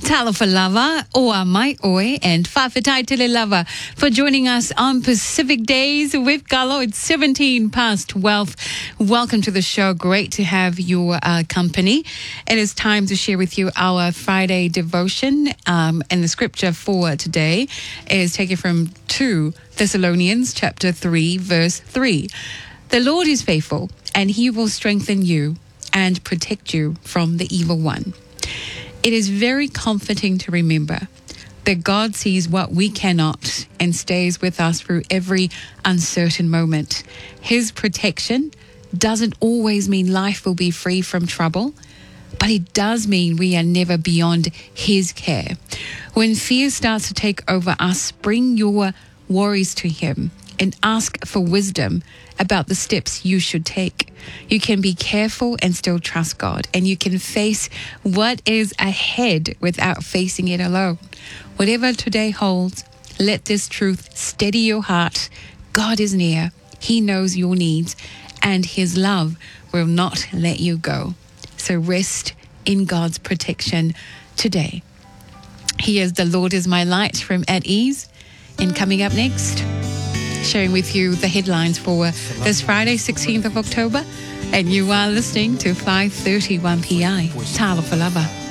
Talofa lava, oa mai oe, and whawhetai tele lava for joining us on Pacific Days with Galo. It's 17 past 12. Welcome to the show. Great to have your company. It is time to share with you our Friday devotion. And the scripture for today is taken from 2 Thessalonians chapter 3, verse 3. The Lord is faithful, and he will strengthen you and protect you from the evil one. It is very comforting to remember that God sees what we cannot and stays with us through every uncertain moment. His protection doesn't always mean life will be free from trouble, but it does mean we are never beyond his care. When fear starts to take over us, bring your worries to him and ask for wisdom about the steps you should take. You can be careful and still trust God, and you can face what is ahead without facing it alone. Whatever today holds, let this truth steady your heart. God is near. He knows your needs, and his love will not let you go. So rest in God's protection today. He is The Lord is My Light from At Ease. And coming up next, sharing with you the headlines for this Friday, 16th of October. And you are listening to 5:31 PI. Talofa lava.